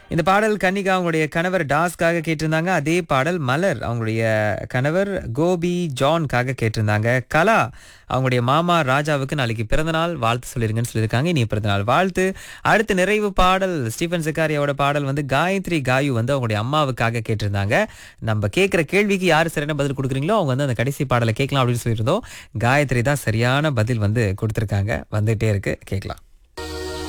இந்த பாடல் கன்னிகா அவங்களுடைய கணவர் டாஸ்க்காக கேட்டிருந்தாங்க. அதே பாடல் மலர் அவங்களுடைய கணவர் கோபி ஜான்காக கேட்டிருந்தாங்க. கலா அவங்களுடைய மாமா ராஜாவுக்கு நாளைக்கு பிறந்தநாள் வாழ்த்து சொல்லிருங்கன்னு சொல்லியிருக்காங்க. இனி பிறந்தநாள் வாழ்த்து. அடுத்த நிறைவு பாடல் ஸ்டீஃபன் ஜக்காரியாவோட பாடல் வந்து காயத்ரி காயு வந்து அவங்களுடைய அம்மாவுக்காக கேட்டிருந்தாங்க. நம்ம கேட்குற கேள்விக்கு யார் சரியான பதில் கொடுக்குறீங்களோ அவங்க வந்து அந்த கடைசி பாடலை கேட்கலாம் அப்படின்னு சொல்லியிருந்தோம். காயத்ரி தான் சரியான பதில் வந்து கொடுத்துருக்காங்க. வந்துட்டே இருக்கு, கேட்கலாம்.